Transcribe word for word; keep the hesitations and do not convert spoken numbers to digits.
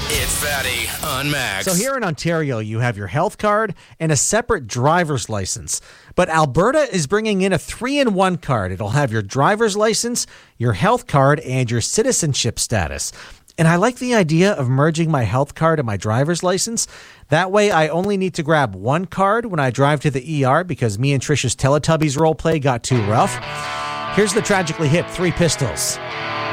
It's Fatty on Max. So here in Ontario, you have your health card and a separate driver's license. But Alberta is bringing in a three-in-one card. It'll have your driver's license, your health card, and your citizenship status. And I like the idea of merging my health card and my driver's license. That way, I only need to grab one card when I drive to the E R because me and Trisha's Teletubbies roleplay got too rough. Here's the Tragically Hip Three Pistols.